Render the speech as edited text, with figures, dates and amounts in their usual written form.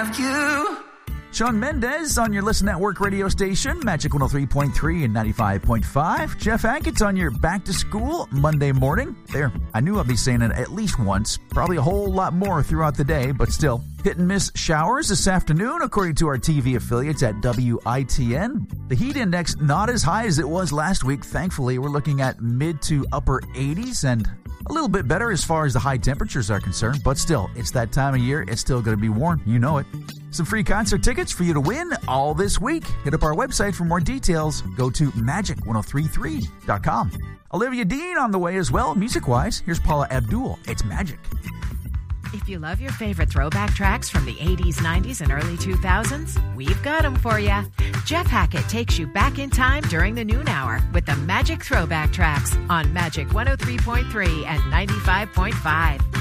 You. Shawn Mendes on your Listen Network radio station, Magic 103.3 and 95.5. Jeff Hackett on your Back to School Monday morning. There, I knew I'd be saying it at least once, probably a whole lot more throughout the day, but still. Hit and miss showers this afternoon, according to our TV affiliates at WITN. The heat index not as high as it was last week. Thankfully, we're looking at mid to upper 80s and a little bit better as far as the high temperatures are concerned, but still, it's that time of year. It's still going to be warm. You know it. Some free concert tickets for you to win all this week. Hit up our website for more details. Go to magic1033.com. Olivia Dean on the way as well, music-wise. Here's Paula Abdul. It's Magic. If you love your favorite throwback tracks from the 80s, 90s, and early 2000s, we've got them for you. Jeff Hackett takes you back in time during the noon hour with the Magic Throwback Tracks on Magic 103.3 and 95.5.